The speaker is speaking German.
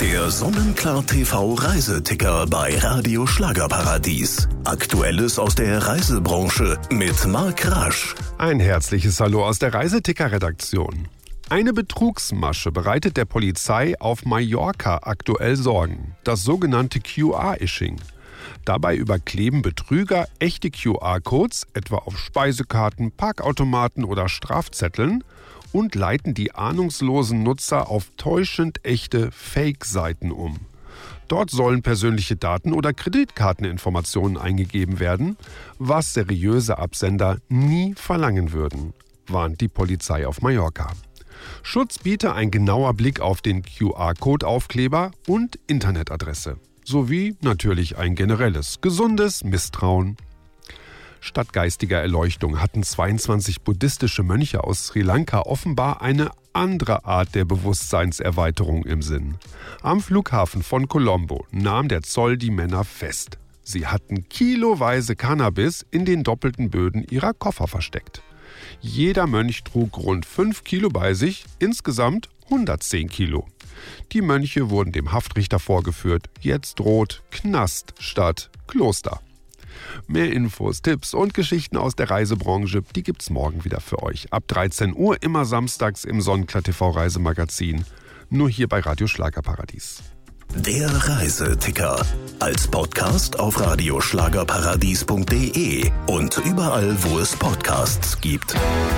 Der Sonnenklar TV Reiseticker bei Radio Schlagerparadies. Aktuelles aus der Reisebranche mit Marc Rasch. Ein herzliches Hallo aus der Reiseticker-Redaktion. Eine Betrugsmasche bereitet der Polizei auf Mallorca aktuell Sorgen. Das sogenannte QR-Ishing. Dabei überkleben Betrüger echte QR-Codes, etwa auf Speisekarten, Parkautomaten oder Strafzetteln, und leiten die ahnungslosen Nutzer auf täuschend echte Fake-Seiten um. Dort sollen persönliche Daten oder Kreditkarteninformationen eingegeben werden, was seriöse Absender nie verlangen würden, warnt die Polizei auf Mallorca. Schutz biete ein genauer Blick auf den QR-Code-Aufkleber und Internetadresse, sowie natürlich ein generelles, gesundes Misstrauen. Statt geistiger Erleuchtung hatten 22 buddhistische Mönche aus Sri Lanka offenbar eine andere Art der Bewusstseinserweiterung im Sinn. Am Flughafen von Colombo nahm der Zoll die Männer fest. Sie hatten kiloweise Cannabis in den doppelten Böden ihrer Koffer versteckt. Jeder Mönch trug rund 5 Kilo bei sich, insgesamt 110 Kilo. Die Mönche wurden dem Haftrichter vorgeführt. Jetzt droht Knast statt Kloster. Mehr Infos, Tipps und Geschichten aus der Reisebranche, die gibt's morgen wieder für euch. Ab 13 Uhr, immer samstags im Sonnenklar TV Reisemagazin. Nur hier bei Radio Schlagerparadies. Der Reiseticker. Als Podcast auf radioschlagerparadies.de und überall, wo es Podcasts gibt.